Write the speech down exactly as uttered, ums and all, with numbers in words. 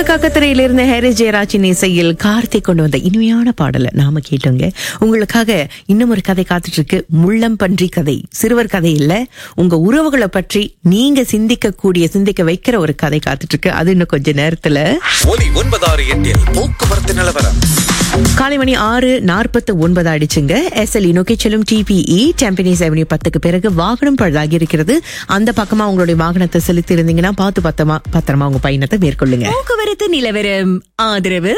காக்கத்திரையிலிருந்து Harris ஜெயராஜின் இசையில் கார்த்திக் கொண்டு வந்த இனிமையான பாடலை நாம கேட்டோங்க. உங்களுக்காக இன்னும் ஒரு கதை காத்துட்டு இருக்கு. முள்ளம் பன்றி கதை. சிறுவர் கதை இல்ல, உங்க உறவுகளை பற்றி நீங்க சிந்திக்க கூடிய சிந்திக்க வைக்கிற ஒரு கதை காத்துட்டு இருக்கு. அது இன்னும் கொஞ்ச நேரத்துல. ஒலி ஒன்பதாறு எட்டில் போக்குவரத்து நிலவரம். காலை மணி ஆறு நாற்பத்து ஒன்பது ஆயிடுச்சுங்க. எஸ்எல்இ நோக்கி செல்லும் டிபிஇ டெம்பனிஸ் அவென்யூ பத்துக்கு பிறகு வாகனம் பழுதாகி இருக்கிறது. அந்த பக்கமா உங்களுடைய வாகனத்தை செலுத்தி இருந்தீங்கன்னா பார்த்து பத்திரமா பத்திரமா உங்க பயணத்தை மேற்கொள்ளுங்க. போக்குவரத்து நிலவரம் ஆதரவு